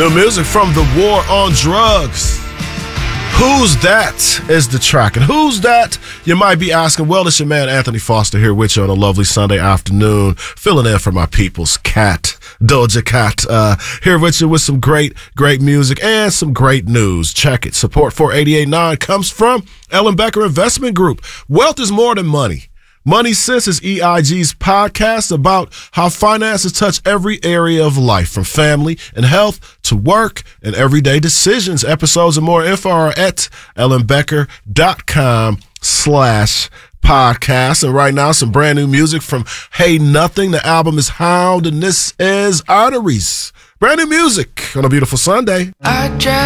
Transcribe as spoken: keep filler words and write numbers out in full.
New music from The War on Drugs. Who's That is the track. And who's that, you might be asking? Well, it's your man Anthony Foster here with you on a lovely Sunday afternoon, filling in for my people's cat, Doja Cat, uh, here with you with some great, great music and some great news. Check it. Support for eighty-eight point nine comes from Ellen Becker Investment Group. Wealth is more than money. Money Sense is E I G's podcast about how finances touch every area of life, from family and health to work and everyday decisions. Episodes and more info are at ellenbecker.com slash podcast. And right now, some brand new music from Hey Nothing. The album is Hound, and this is Arteries. Brand new music on a beautiful Sunday. I